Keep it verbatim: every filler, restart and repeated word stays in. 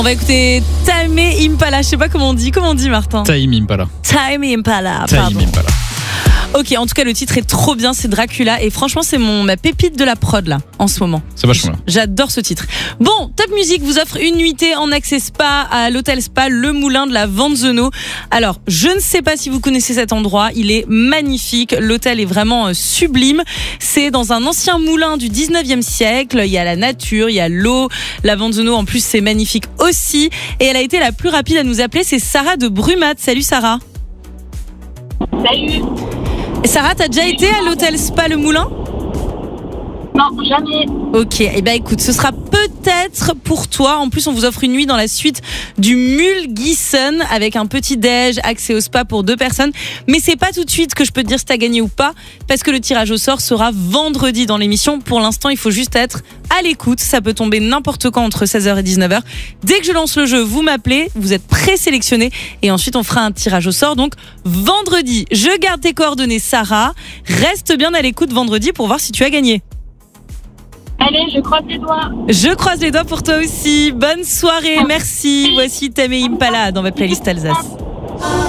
On va écouter Tame Impala. Je sais pas comment on dit. Comment on dit, Martin? Tame Impala. Tame Impala. Tame Pardon. Impala. Ok, en tout cas, le titre est trop bien. C'est Dracula. Et franchement, c'est mon, ma pépite de la prod, là, en ce moment. C'est vachement bien. J'adore ce titre. Bon, Top Music vous offre une nuitée en accès spa à l'hôtel spa Le Moulin de la Vanzeno. Alors, je ne sais pas si vous connaissez cet endroit. Il est magnifique. L'hôtel est vraiment euh, sublime. C'est dans un ancien moulin du dix-neuvième siècle. Il y a la nature, il y a l'eau. La Vanzeno, en plus, c'est magnifique aussi. Et elle a été la plus rapide à nous appeler. C'est Sarah de Brumat. Salut, Sarah. Salut. Sarah, t'as déjà été à l'hôtel spa Le Moulin ? Non, jamais. Ok, et eh ben écoute, ce sera peut-être pour toi. En plus, on vous offre une nuit dans la suite du Mulgison avec un petit déj, accès au spa pour deux personnes. Mais c'est pas tout de suite que je peux te dire si t'as gagné ou pas, parce que le tirage au sort sera vendredi dans l'émission. Pour l'instant, il faut juste être à l'écoute. Ça peut tomber n'importe quand entre seize heures et dix-neuf heures. Dès que je lance le jeu, vous m'appelez, vous êtes présélectionné et ensuite on fera un tirage au sort. Donc vendredi, je garde tes coordonnées, Sarah. Reste bien à l'écoute vendredi pour voir si tu as gagné. Allez, je croise les doigts. Je croise les doigts pour toi aussi. Bonne soirée, merci. Voici Tame Impala dans votre playlist Alsace.